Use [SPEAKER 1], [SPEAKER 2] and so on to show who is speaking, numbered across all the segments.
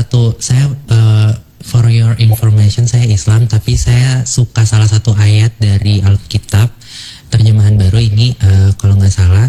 [SPEAKER 1] satu saya for your information, saya Islam, tapi saya suka salah satu ayat dari Alkitab terjemahan baru ini, kalau nggak salah,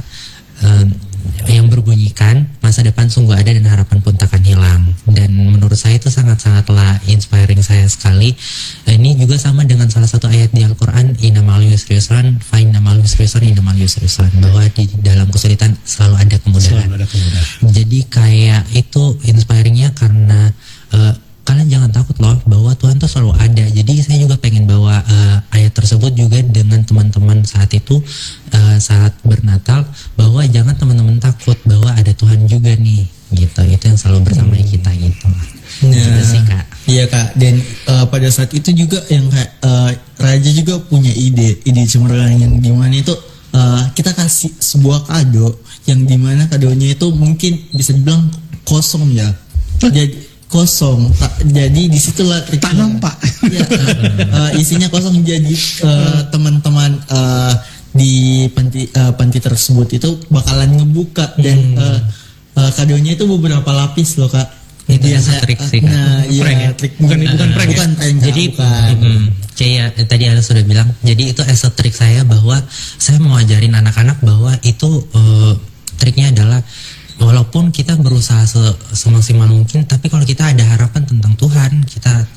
[SPEAKER 1] yang berbunyikan masa depan sungguh ada dan harapan pun takkan hilang. Dan menurut saya itu sangat-sangatlah inspiring saya sekali. Ini juga sama dengan salah satu ayat di Al-Quran, innamal yusri yusran fa innamal yusri yusran innamal yusri yusran, bahwa di dalam kesulitan selalu ada kemudahan. Jadi kayak itu inspiringnya karena kalian jangan takut loh, bahwa Tuhan tuh selalu ada. Jadi saya juga pengen bawa ayat tersebut juga dengan teman-teman saat itu, saat bernatal, bahwa jangan teman-teman takut, bahwa ada Tuhan juga nih, gitu. Itu yang selalu bersama kita gitu. Gitu sih Kak.
[SPEAKER 2] Iya Kak, dan pada saat itu juga yang kayak Raja juga punya ide cemerlang yang dimana itu kita kasih sebuah kado yang dimana kadonya itu mungkin bisa dibilang kosong ya. Jadi kosong, jadi disitulah
[SPEAKER 3] tak nampak.
[SPEAKER 2] Ya, isinya kosong, jadi teman-teman di panti tersebut itu bakalan ngebuka dan kadonya itu beberapa lapis loh Kak.
[SPEAKER 1] Itu yang trik sih Kak.
[SPEAKER 2] Nah, iya, trik
[SPEAKER 3] bukan prank.
[SPEAKER 2] Bukan prank.
[SPEAKER 1] Jadi kayak tadi Anda sudah bilang, jadi itu as a trik saya, bahwa saya mau ajarin anak-anak bahwa itu triknya adalah walaupun kita berusaha semaksimal mungkin, tapi kalau kita ada harapan tentang Tuhan,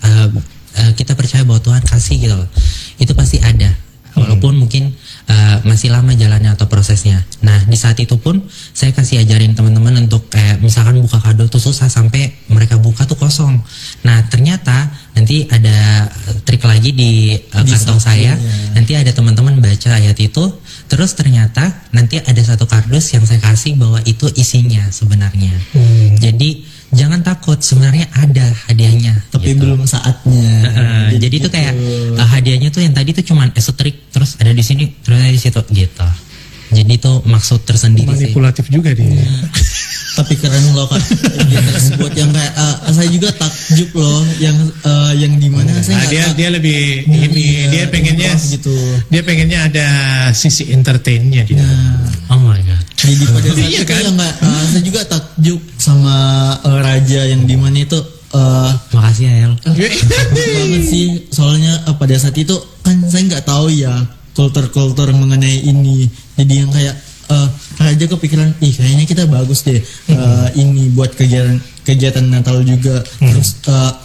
[SPEAKER 1] kita percaya bahwa Tuhan kasih gitu loh, itu pasti ada, walaupun mungkin masih lama jalannya atau prosesnya. Nah di saat itu pun saya kasih ajarin teman-teman untuk kayak misalkan buka kado tuh susah sampai mereka buka tuh kosong. Nah ternyata nanti ada trik lagi di kantong saya, nanti ada teman-teman baca ayat itu, terus ternyata nanti ada satu kardus yang saya kasih bahwa itu isinya sebenarnya. Jadi jangan takut, sebenarnya ada hadiahnya.
[SPEAKER 2] Tapi
[SPEAKER 1] gitu.
[SPEAKER 2] belum saatnya.
[SPEAKER 1] Jadi itu kayak hadiahnya tuh yang tadi tuh cuman esoterik, terus ada di sini, terus ada di situ gitu. Jadi itu maksud tersendiri.
[SPEAKER 3] Manipulatif juga dia.
[SPEAKER 2] Tapi keren loh Kak. Dia tersebut yang kayak saya juga takjub loh yang dimana saya
[SPEAKER 3] dia lebih ini, dia pengennya
[SPEAKER 2] gitu.
[SPEAKER 3] Dia pengennya ada sisi entertainnya di dalam.
[SPEAKER 1] Oh my god.
[SPEAKER 2] Jadi pada saat itu yang kayak saya juga takjub sama Raja yang dimana itu
[SPEAKER 1] Makasih ya El.
[SPEAKER 2] banget sih, soalnya pada saat itu kan saya nggak tahu ya kultur mengenai ini. Jadi yang kayak Raja kepikiran, kayaknya kita bagus deh ini buat kegiatan Natal juga. Terus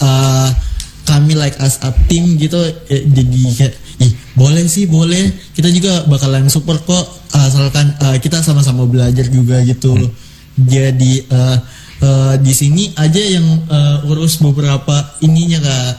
[SPEAKER 2] kami like as a team gitu, jadi kayak boleh kita juga bakalan support kok, asalkan kita sama-sama belajar juga gitu. Jadi di sini aja yang urus beberapa ininya Kak.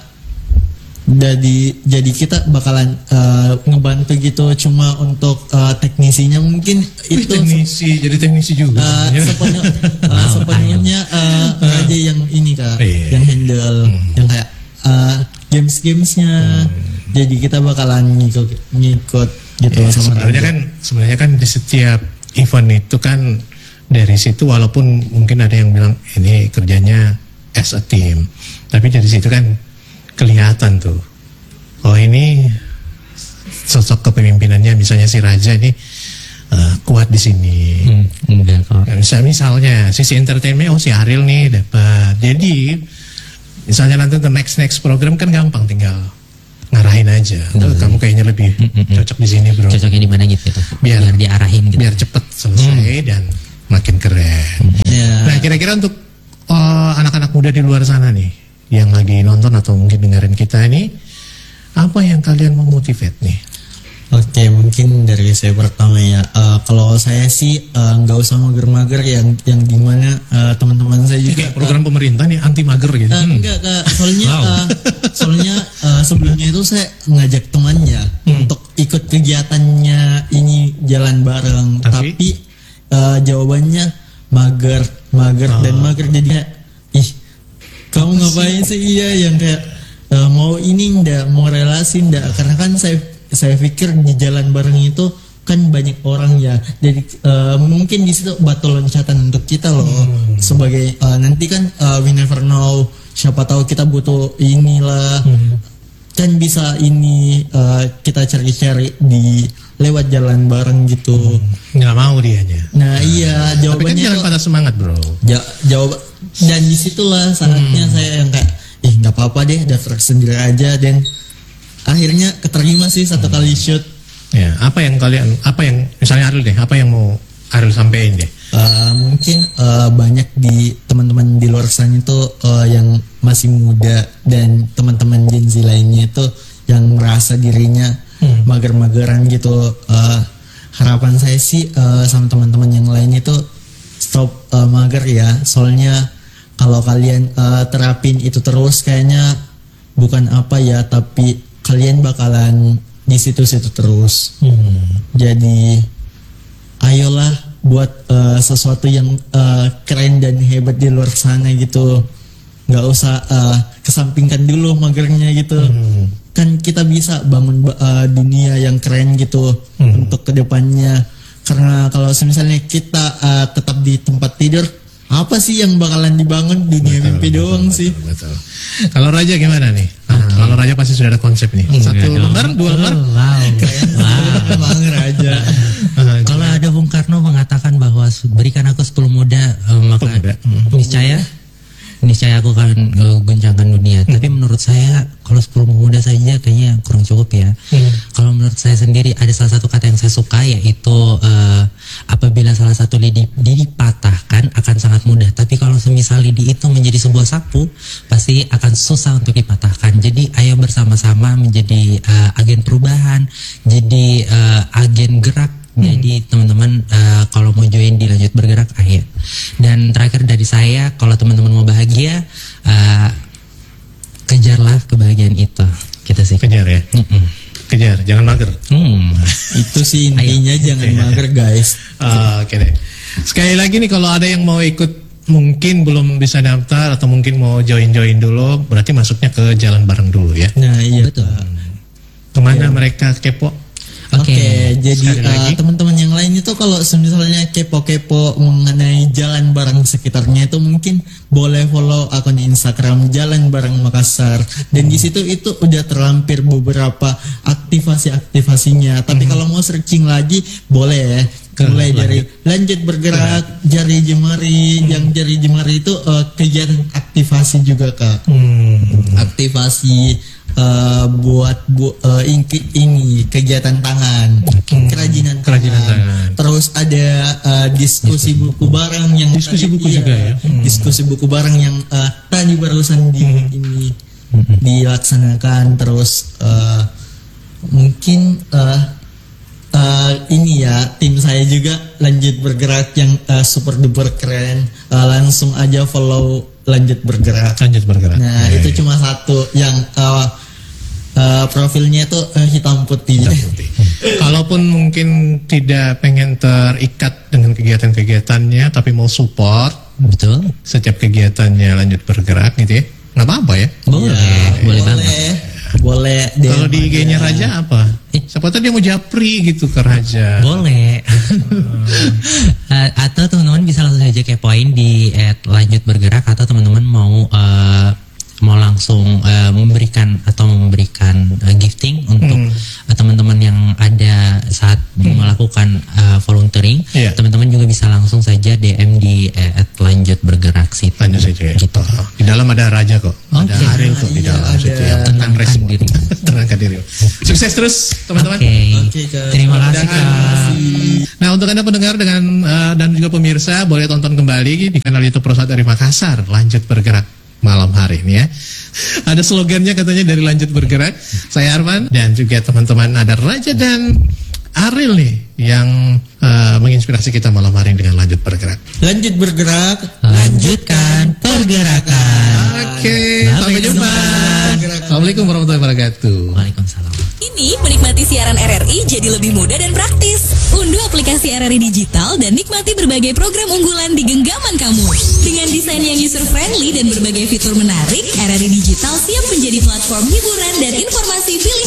[SPEAKER 2] Jadi kita bakalan ngebantu gitu, cuma untuk teknisinya mungkin itu
[SPEAKER 3] jadi teknisi juga.
[SPEAKER 2] sepenuhnya Raja yang ini Kak, yang handle yang kayak gamesnya. Jadi kita bakalan ngikut gitu sama
[SPEAKER 3] sebenarnya kan di setiap event itu kan dari situ, walaupun mungkin ada yang bilang ini kerjanya as a team, tapi dari situ kan kelihatan tuh, oh ini sosok kepemimpinannya, misalnya si Raja ini kuat di sini. Misalnya sisi entertainment, si Ariel nih dapat. Jadi misalnya nanti the next program kan gampang, tinggal ngarahin aja. Kamu kayaknya lebih cocok di sini bro.
[SPEAKER 1] Cocoknya di mana gitu? Biar diarahin gitu.
[SPEAKER 3] Biar cepet selesai dan makin keren. Nah kira-kira untuk anak-anak muda di luar sana nih, yang lagi nonton atau mungkin dengerin kita ini, apa yang kalian mau motivate nih?
[SPEAKER 2] Oke, mungkin dari saya pertama ya, kalau saya sih nggak usah mager-mager yang dimana teman-teman saya juga
[SPEAKER 3] program pemerintah nih anti mager gitu.
[SPEAKER 2] Enggak Kak, soalnya sebelumnya itu saya ngajak temannya untuk ikut kegiatannya ini jalan bareng, tapi jawabannya mager dan mager, jadinya kamu ngapain sih? Yang kayak mau ini ndak, mau relasi ndak, karena kan saya pikir di jalan bareng itu kan banyak orang ya, jadi mungkin di situ batu loncatan untuk kita loh, sebagai nanti kan we never know, siapa tahu kita butuh inilah, kan bisa ini kita cari-cari di lewat jalan bareng gitu.
[SPEAKER 3] Nggak mau dianya.
[SPEAKER 2] Nah iya, jawabannya
[SPEAKER 3] tapi kan jangan patah semangat bro.
[SPEAKER 2] Dan disitulah saatnya saya yang kayak nggak apa-apa deh, daftar sendiri aja. Dan akhirnya keterima sih 1 kali shoot.
[SPEAKER 3] Ya, apa yang misalnya Ariel deh, apa yang mau Ariel sampein deh?
[SPEAKER 2] Mungkin banyak di teman-teman di luar sana itu yang masih muda dan teman-teman Gen Z lainnya itu yang merasa dirinya mager-mageran gitu. Harapan saya sih sama teman-teman yang lain itu stop mager ya. Soalnya kalau kalian terapin itu terus kayaknya bukan apa ya, tapi kalian bakalan di situ-situ terus. Jadi ayolah buat sesuatu yang keren dan hebat di luar sana gitu. Nggak usah kesampingkan dulu magernya gitu. Kan kita bisa bangun dunia yang keren gitu untuk kedepannya. Karena kalau misalnya kita tetap di tempat tidur, apa sih yang bakalan dibangun? Dunia mimpi doang sih.
[SPEAKER 3] Betul. Kalau Raja gimana nih? Kalau Raja pasti sudah ada konsep nih. 1 lembar, 2 lembar.
[SPEAKER 2] Bang Raja.
[SPEAKER 1] Kalau ada Bung Karno mengatakan bahwa berikan aku 10 muda, maka niscaya aku akan guncangkan dunia. Tapi menurut saya kalau 10 muda saja kayaknya kurang cukup ya. Kalau menurut saya sendiri ada salah satu kata yang saya suka, yaitu apabila salah satu lidi dipatahkan akan sangat mudah. Tapi kalau semisal lidi itu menjadi sebuah sapu, pasti akan susah untuk dipatahkan. Jadi ayo bersama-sama menjadi agen perubahan, jadi agen gerak. Jadi teman-teman kalau mau join di Lanjut Bergerak, ayo. Dan terakhir dari saya, kalau teman-teman mau bahagia, kejarlah kebahagiaan itu. Kita sih
[SPEAKER 3] kejar ya. Kejar, jangan mager.
[SPEAKER 2] Itu sih intinya, jangan mager guys.
[SPEAKER 3] Oke deh. Sekali lagi nih, kalau ada yang mau ikut, mungkin belum bisa daftar atau mungkin mau join dulu, berarti masuknya ke Jalan Bareng dulu ya.
[SPEAKER 2] Nah iya
[SPEAKER 1] betul.
[SPEAKER 3] Kemana mereka kepo?
[SPEAKER 2] Oke, jadi teman-teman yang lain itu kalau misalnya kepo-kepo mengenai Jalan Bareng sekitarnya itu mungkin boleh follow akun Instagram Jalan Bareng Makassar. Dan di situ itu udah terlampir beberapa aktivasi-aktivasinya. Tapi kalau mau searching lagi boleh ya. Mulai dari Lanjut Bergerak, Jari Jemari. Yang Jari Jemari itu kegiatan aktivasi juga Kak. Aktivasi buat ini kegiatan tangan, kerajinan tangan. Terus ada diskusi buku bareng yang
[SPEAKER 3] diskusi buku juga ya.
[SPEAKER 2] Diskusi buku bareng yang tadi barusan ini dilaksanakan. Terus mungkin ini ya, tim saya juga Lanjut Bergerak yang super duper keren. Langsung aja follow Lanjut Bergerak. Nah itu cuma satu yang profilnya itu hitam putih.
[SPEAKER 3] Kalaupun mungkin tidak pengen terikat dengan kegiatan-kegiatannya, tapi mau support,
[SPEAKER 1] betul,
[SPEAKER 3] setiap kegiatannya Lanjut Bergerak gitu ya, nggak apa-apa ya?
[SPEAKER 1] Boleh banget.
[SPEAKER 2] Boleh.
[SPEAKER 3] Kalau di IG-nya Raja apa? Siapa tahu dia mau japri gitu ke Raja.
[SPEAKER 1] Boleh. Atau teman-teman bisa langsung aja kepoin di @lanjutbergerak, atau teman-teman mau langsung memberikan gifting untuk teman-teman yang ada saat melakukan volunteering. Teman-teman juga bisa langsung saja DM di @lanjutbergerak situ.
[SPEAKER 3] Lanjut saja ya. Gitu. Di dalam ada Raja kok. Ada Ariel kok di dalam situ yang
[SPEAKER 1] tenangkan diri.
[SPEAKER 3] Tenangkan diri. Sukses terus teman-teman.
[SPEAKER 1] Terima kasih.
[SPEAKER 3] Nah, untuk Anda pendengar dan juga pemirsa, boleh tonton kembali di kanal YouTube Prosat dari Makassar, Lanjut Bergerak malam hari ini ya. Ada slogannya katanya dari Lanjut Bergerak. Saya Arman dan juga teman-teman ada Raja dan Ariel nih yang menginspirasi kita malam hari ini dengan Lanjut Bergerak.
[SPEAKER 2] Lanjut Bergerak,
[SPEAKER 1] lanjutkan pergerakan.
[SPEAKER 3] Oke, sampai jumpa. Assalamualaikum warahmatullahi wabarakatuh.
[SPEAKER 1] Waalaikumsalam.
[SPEAKER 4] Ini menikmati siaran RRI jadi lebih mudah dan praktis. Unduh aplikasi RRI Digital dan nikmati berbagai program unggulan di genggaman kamu. Dengan desain yang user-friendly dan berbagai fitur menarik, RRI Digital siap menjadi platform hiburan dan informasi pilihan